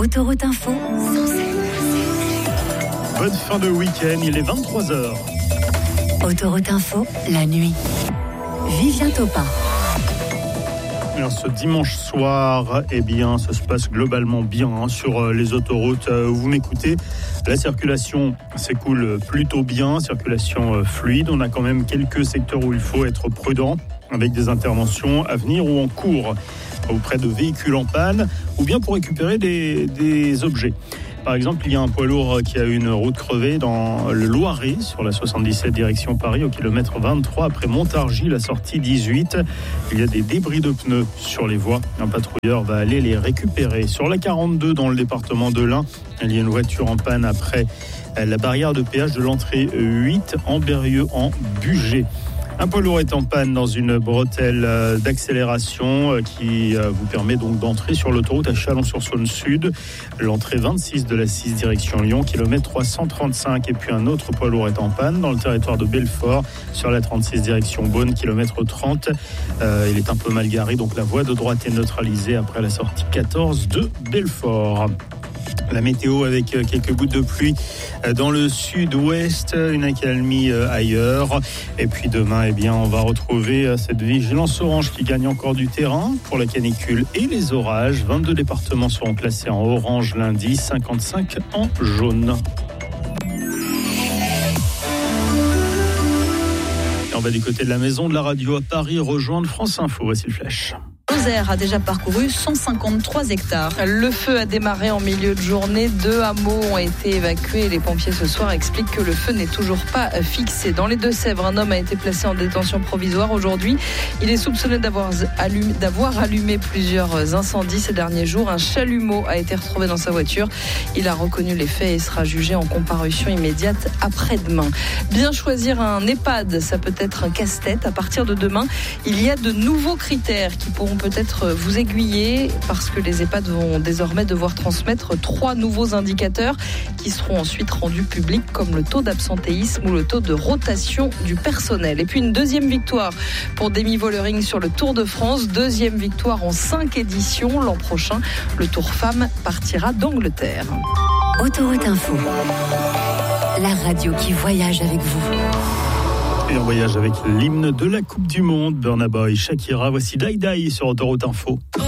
Autoroute Info. Bonne fin de week-end, il est 23h. Autoroute Info, la nuit. Vivien Topin. Alors, ce dimanche soir, ça se passe globalement bien sur les autoroutes où vous m'écoutez. La circulation s'écoule plutôt bien, circulation fluide. On a quand même quelques secteurs où il faut être prudent avec des interventions à venir ou en cours auprès de véhicules en panne ou bien pour récupérer des objets. Par exemple, il y a un poids lourd qui a une route crevée dans le Loiret, sur la 77 direction Paris, au kilomètre 23, après Montargis, la sortie 18. Il y a des débris de pneus sur les voies. Un patrouilleur va aller les récupérer. Sur la 42, dans le département de l'Ain, il y a une voiture en panne après la barrière de péage de l'entrée 8, en Berrieux, en Bugey. Un poids lourd est en panne dans une bretelle d'accélération qui vous permet donc d'entrer sur l'autoroute à Chalon-sur-Saône Sud. L'entrée 26 de la 6 direction Lyon, kilomètre 335. Et puis un autre poids lourd est en panne dans le territoire de Belfort sur la 36 direction Beaune, kilomètre 30. Il est un peu mal garé, donc la voie de droite est neutralisée après la sortie 14 de Belfort. La météo avec quelques gouttes de pluie dans le sud-ouest, une accalmie ailleurs. Et puis demain, on va retrouver cette vigilance orange qui gagne encore du terrain pour la canicule et les orages. 22 départements seront classés en orange lundi, 55 en jaune. Et on va du côté de la maison de la radio à Paris rejoindre France Info. Voici le flash. Lozère a déjà parcouru 153 hectares. Le feu a démarré en milieu de journée. 2 hameaux ont été évacués. Les pompiers ce soir expliquent que le feu n'est toujours pas fixé. Dans les Deux-Sèvres, un homme a été placé en détention provisoire aujourd'hui. Il est soupçonné d'avoir allumé plusieurs incendies ces derniers jours. Un chalumeau a été retrouvé dans sa voiture. Il a reconnu les faits et sera jugé en comparution immédiate après-demain. Bien choisir un EHPAD, ça peut être un casse-tête. À partir de demain, il y a de nouveaux critères qui pourront peut-être vous aiguiller parce que les EHPAD vont désormais devoir transmettre 3 nouveaux indicateurs qui seront ensuite rendus publics comme le taux d'absentéisme ou le taux de rotation du personnel. Et puis une deuxième victoire pour Demi Vollering sur le Tour de France. 2e victoire en 5 éditions. L'an prochain, le Tour Femmes partira d'Angleterre. Autoroute Info, la radio qui voyage avec vous. Et on voyage avec l'hymne de la Coupe du Monde, Burna Boy, Shakira. Voici Die Die sur Autoroute Info.